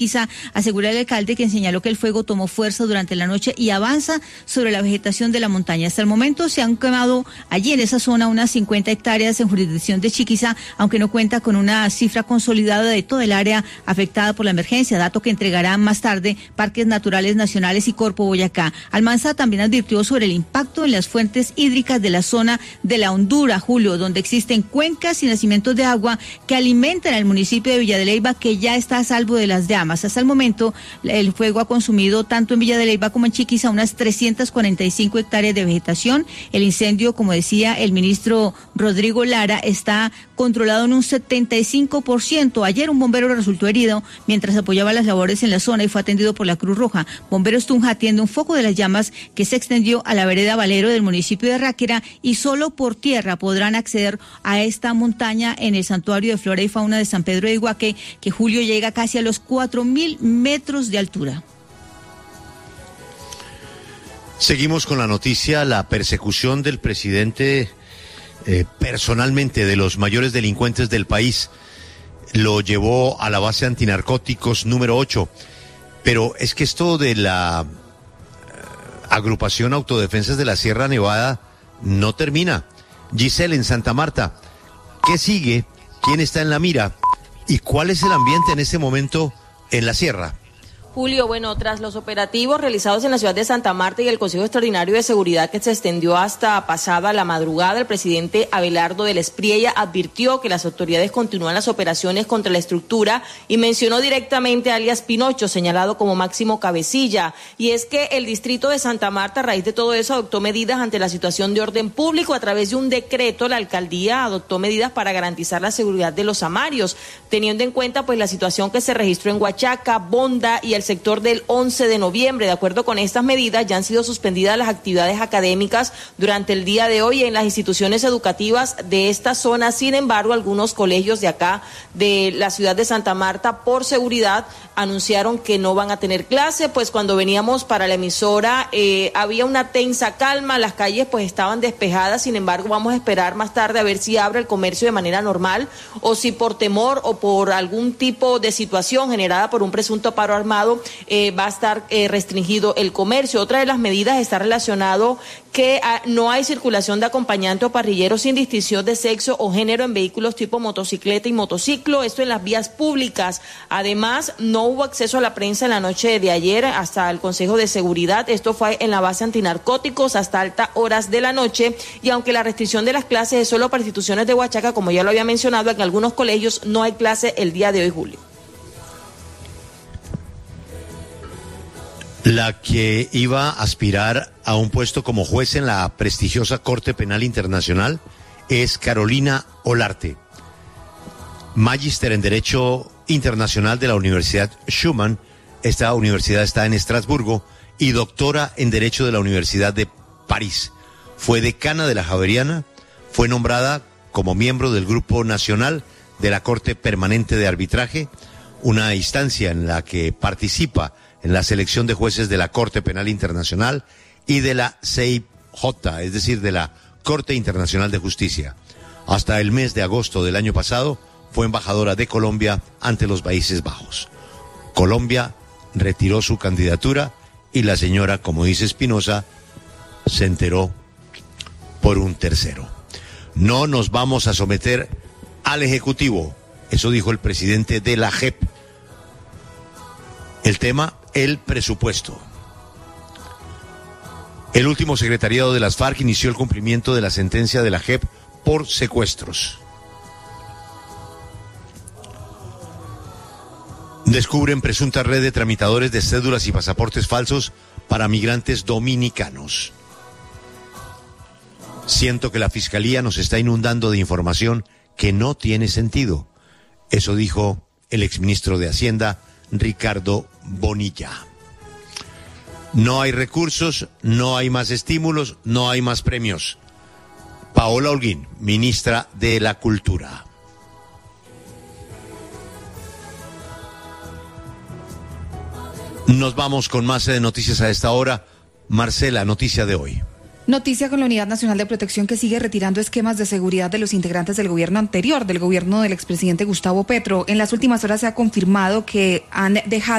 Chiquiza, asegura el alcalde, quien señaló que el fuego tomó fuerza durante la noche y avanza sobre la vegetación de la montaña. Hasta el momento se han quemado allí en esa zona unas 50 hectáreas en jurisdicción de Chiquiza, aunque no cuenta con una cifra consolidada de todo el área afectada por la emergencia, dato que entregará más tarde Parques Naturales Nacionales y Corpo Boyacá. Almanza también advirtió sobre el impacto en las fuentes hídricas de la zona de la Hondura, Julio, donde existen cuencas y nacimientos de agua que alimentan al municipio de Villa de Leyva, que ya está a salvo de las llamas. Hasta el momento, el fuego ha consumido tanto en Villa de Leyva como en Chiquiza unas 345 hectáreas de vegetación. El incendio, como decía el ministro Rodrigo Lara, está controlado en un 75%. Ayer un bombero resultó herido mientras apoyaba las labores en la zona y fue atendido por la Cruz Roja. Bomberos Tunja atiende un foco de las llamas que se extendió a la vereda Valero del municipio de Ráquira, y solo por tierra podrán acceder a esta montaña en el Santuario de Flora y Fauna de San Pedro de Iguaque, que Julio llega casi a los 4.000 metros de altura. Seguimos con la noticia. La persecución del presidente personalmente de los mayores delincuentes del país lo llevó a la base antinarcóticos número 8. Pero es que esto de la agrupación Autodefensas de la Sierra Nevada no termina. Giselle, en Santa Marta, ¿qué sigue? ¿Quién está en la mira? ¿Y cuál es el ambiente en este momento en la sierra? Julio, bueno, tras los operativos realizados en la ciudad de Santa Marta y el Consejo Extraordinario de Seguridad que se extendió hasta pasada la madrugada, el presidente Abelardo del Espriella advirtió que las autoridades continúan las operaciones contra la estructura y mencionó directamente a alias Pinocho, señalado como máximo cabecilla. Y es que el distrito de Santa Marta, a raíz de todo eso, adoptó medidas ante la situación de orden público. A través de un decreto, la alcaldía adoptó medidas para garantizar la seguridad de los amarios, teniendo en cuenta pues la situación que se registró en Huachaca, Bonda y el sector del 11 de noviembre. De acuerdo con estas medidas, ya han sido suspendidas las actividades académicas durante el día de hoy en las instituciones educativas de esta zona. Sin embargo, algunos colegios de acá, de la ciudad de Santa Marta, por seguridad, anunciaron que no van a tener clase. Pues cuando veníamos para la emisora había una tensa calma, las calles pues estaban despejadas. Sin embargo, vamos a esperar más tarde a ver si abre el comercio de manera normal o si por temor o por algún tipo de situación generada por un presunto paro armado va a estar restringido el comercio. Otra de las medidas está relacionado que no hay circulación de acompañante o parrillero sin distinción de sexo o género en vehículos tipo motocicleta y motociclo, esto en las vías públicas. Además, no hubo acceso a la prensa en la noche de ayer hasta el Consejo de Seguridad. Esto fue en la base antinarcóticos hasta altas horas de la noche, y aunque la restricción de las clases es solo para instituciones de Huachaca, como ya lo había mencionado, en algunos colegios no hay clase el día de hoy, Julio. La que iba a aspirar a un puesto como juez en la prestigiosa Corte Penal Internacional es Carolina Olarte, magíster en Derecho Internacional de la Universidad Schumann. Esta universidad está en Estrasburgo, y doctora en Derecho de la Universidad de París. Fue decana de la Javeriana, fue nombrada como miembro del Grupo Nacional de la Corte Permanente de Arbitraje, una instancia en la que participa en la selección de jueces de la Corte Penal Internacional y de la CIJ, es decir, de la Corte Internacional de Justicia. Hasta el mes de agosto del año pasado fue embajadora de Colombia ante los Países Bajos. Colombia retiró su candidatura y la señora, como dice Espinosa, se enteró por un tercero. No nos vamos a someter al Ejecutivo, eso dijo el presidente de la JEP. El tema, el presupuesto. El último secretariado de las FARC inició el cumplimiento de la sentencia de la JEP por secuestros. Descubren presunta red de tramitadores de cédulas y pasaportes falsos para migrantes dominicanos. Siento que la Fiscalía nos está inundando de información que no tiene sentido. Eso dijo el exministro de Hacienda, Ricardo Bonilla. No hay recursos, no hay más estímulos, no hay más premios. Paola Holguín, ministra de la Cultura. Nos vamos con más noticias a esta hora. Marcela, noticia de hoy. Noticia con la Unidad Nacional de Protección que sigue retirando esquemas de seguridad de los integrantes del gobierno anterior, del gobierno del expresidente Gustavo Petro. En las últimas horas se ha confirmado que han dejado